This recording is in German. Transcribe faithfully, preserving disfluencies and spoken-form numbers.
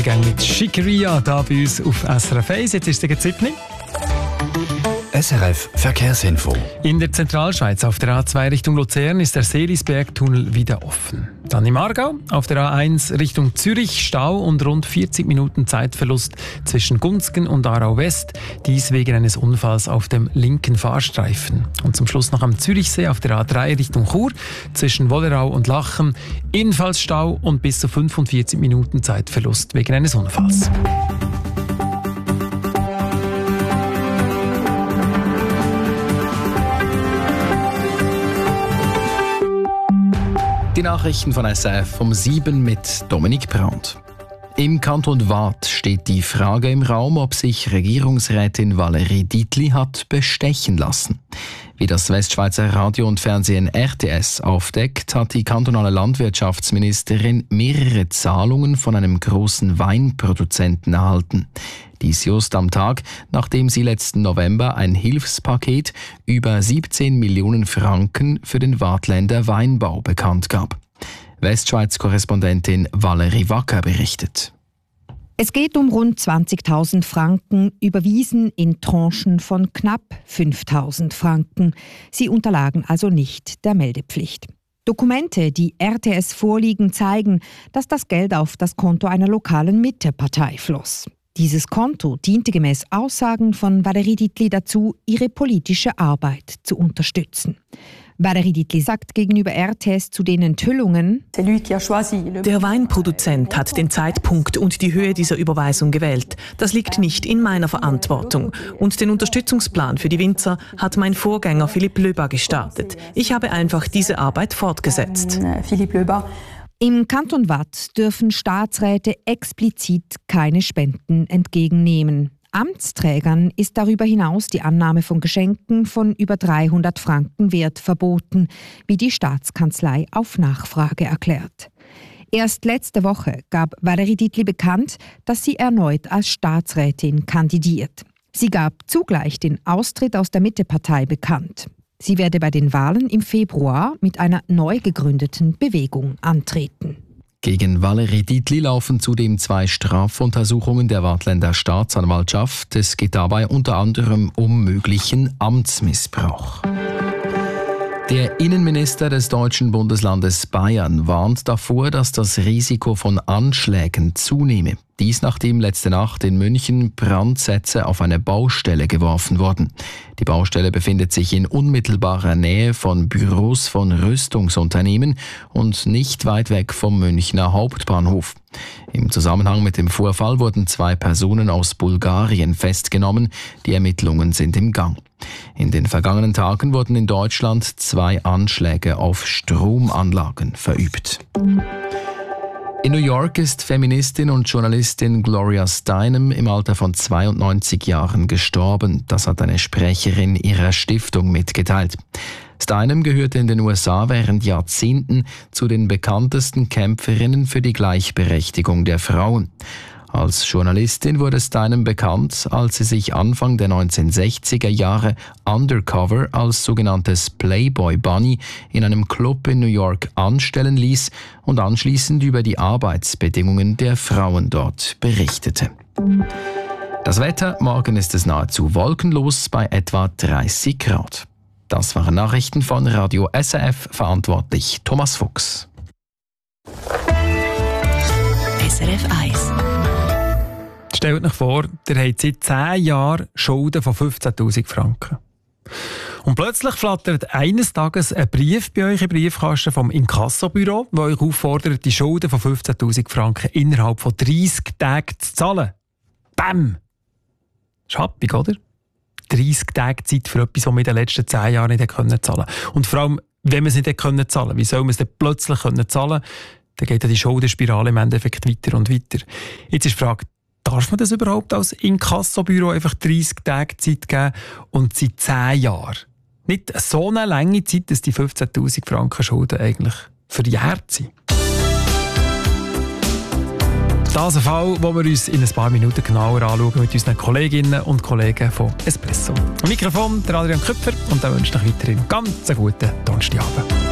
Morgen mit Schickeria da bei uns auf S R F eins. Jetzt ist es sieben. S R F Verkehrsinfo. In der Zentralschweiz auf der A zwei Richtung Luzern ist der Seelisbergtunnel wieder offen. Dann im Aargau auf der A eins Richtung Zürich Stau und rund vierzig Minuten Zeitverlust zwischen Gunzgen und Aarau West. Dies wegen eines Unfalls auf dem linken Fahrstreifen. Und zum Schluss noch am Zürichsee auf der A drei Richtung Chur zwischen Wollerau und Lachen. Ebenfalls Stau und bis zu fünfundvierzig Minuten Zeitverlust wegen eines Unfalls. Die Nachrichten von S R F um sieben mit Dominik Brandt. Im Kanton Waadt steht die Frage im Raum, ob sich Regierungsrätin Valerie Dietli hat bestechen lassen. Wie das Westschweizer Radio und Fernsehen R T S aufdeckt, hat die kantonale Landwirtschaftsministerin mehrere Zahlungen von einem großen Weinproduzenten erhalten. Dies just am Tag, nachdem sie letzten November ein Hilfspaket über siebzehn Millionen Franken für den Waadtländer Weinbau bekannt gab. Westschweiz-Korrespondentin Valerie Wacker berichtet. Es geht um rund zwanzigtausend Franken, überwiesen in Tranchen von knapp fünftausend Franken. Sie unterlagen also nicht der Meldepflicht. Dokumente, die R T S vorliegen, zeigen, dass das Geld auf das Konto einer lokalen Mittepartei floss. Dieses Konto diente gemäß Aussagen von Valerie Dietli dazu, ihre politische Arbeit zu unterstützen. Valerie Dietli sagt gegenüber R T S zu den Enthüllungen: Der Weinproduzent hat den Zeitpunkt und die Höhe dieser Überweisung gewählt. Das liegt nicht in meiner Verantwortung. Und den Unterstützungsplan für die Winzer hat mein Vorgänger Philipp Löber gestartet. Ich habe einfach diese Arbeit fortgesetzt. Im Kanton Waadt dürfen Staatsräte explizit keine Spenden entgegennehmen. Amtsträgern ist darüber hinaus die Annahme von Geschenken von über dreihundert Franken Wert verboten, wie die Staatskanzlei auf Nachfrage erklärt. Erst letzte Woche gab Valerie Dietli bekannt, dass sie erneut als Staatsrätin kandidiert. Sie gab zugleich den Austritt aus der Mittepartei bekannt. Sie werde bei den Wahlen im Februar mit einer neu gegründeten Bewegung antreten. Gegen Valerie Dietli laufen zudem zwei Strafuntersuchungen der Waadtländer Staatsanwaltschaft. Es geht dabei unter anderem um möglichen Amtsmissbrauch. Der Innenminister des deutschen Bundeslandes Bayern warnt davor, dass das Risiko von Anschlägen zunehme. Dies nachdem letzte Nacht in München Brandsätze auf eine Baustelle geworfen wurden. Die Baustelle befindet sich in unmittelbarer Nähe von Büros von Rüstungsunternehmen und nicht weit weg vom Münchner Hauptbahnhof. Im Zusammenhang mit dem Vorfall wurden zwei Personen aus Bulgarien festgenommen. Die Ermittlungen sind im Gang. In den vergangenen Tagen wurden in Deutschland zwei Anschläge auf Stromanlagen verübt. In New York ist Feministin und Journalistin Gloria Steinem im Alter von zweiundneunzig Jahren gestorben. Das hat eine Sprecherin ihrer Stiftung mitgeteilt. Steinem gehörte in den U S A während Jahrzehnten zu den bekanntesten Kämpferinnen für die Gleichberechtigung der Frauen. Als Journalistin wurde Steinem bekannt, als sie sich Anfang der neunzehnhundertsechziger Jahre undercover als sogenanntes Playboy Bunny in einem Club in New York anstellen ließ und anschließend über die Arbeitsbedingungen der Frauen dort berichtete. Das Wetter: Morgen ist es nahezu wolkenlos bei etwa dreißig Grad. Das waren Nachrichten von Radio S R F, verantwortlich Thomas Fuchs. S R F eins. Stellt euch vor, ihr habt seit zehn Jahren Schulden von fünfzehntausend Franken. Und plötzlich flattert eines Tages ein Brief bei euch im Briefkasten vom Inkassobüro, das euch auffordert, die Schulden von fünfzehntausend Franken innerhalb von dreißig Tagen zu zahlen. Bäm! Schappig, oder? dreißig Tage Zeit für etwas, das man in den letzten zehn Jahren nicht zahlen konnte. Und vor allem, wenn man es nicht zahlen konnte, wie soll man es denn plötzlich zahlen können? Dann geht ja die Schuldenspirale im Endeffekt weiter und weiter. Jetzt ist die Frage, darf man das überhaupt als Inkassobüro einfach dreißig Tage Zeit geben und seit zehn Jahren? Nicht so eine lange Zeit, dass die fünfzehntausend Franken Schulden eigentlich verjährt sind. Das ist ein Fall, den wir uns in ein paar Minuten genauer anschauen mit unseren Kolleginnen und Kollegen von Espresso. Am Mikrofon der Adrian Köpfer und dann wünsche ich euch weiterhin ganz einen guten Donnerstagabend.